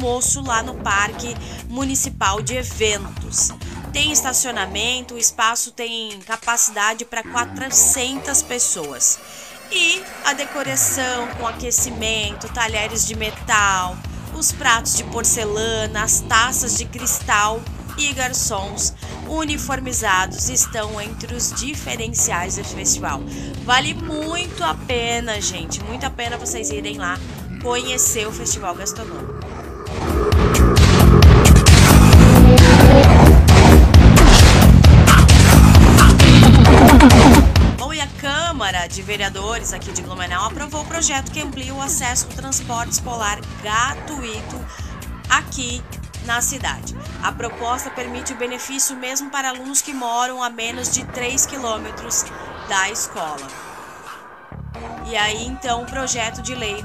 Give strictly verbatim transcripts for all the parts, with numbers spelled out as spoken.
almoço lá no Parque Municipal de Eventos. Tem estacionamento, o espaço tem capacidade para quatrocentas pessoas. E a decoração com aquecimento, talheres de metal, os pratos de porcelana, as taças de cristal e garçons uniformizados estão entre os diferenciais do festival. Vale muito a pena, gente, muito a pena vocês irem lá conhecer o Festival Gastronômico. Bom, e a Câmara de Vereadores aqui de Blumenau aprovou o projeto que amplia o acesso ao transporte escolar gratuito aqui na cidade. A proposta permite o benefício mesmo para alunos que moram a menos de três quilômetros da escola. E aí, então, o projeto de lei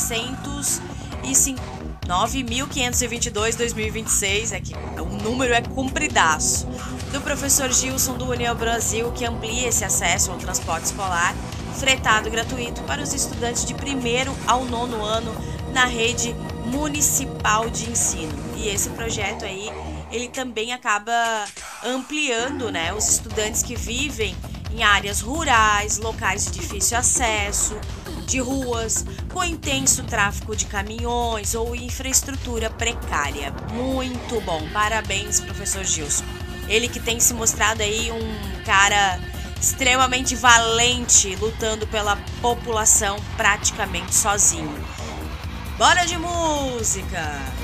nove mil quinhentos e vinte e dois barra dois mil e vinte e seis, é que o número é compridaço, do professor Gilson do União Brasil, que amplia esse acesso ao transporte escolar fretado gratuito para os estudantes de primeiro ao nono ano na rede municipal de ensino. E esse projeto aí, ele também acaba ampliando, né, os estudantes que vivem em áreas rurais, locais de difícil acesso, de ruas, com intenso tráfego de caminhões ou infraestrutura precária. Muito bom, parabéns, professor Gilson. Ele que tem se mostrado aí um cara extremamente valente, lutando pela população praticamente sozinho. Bora de música!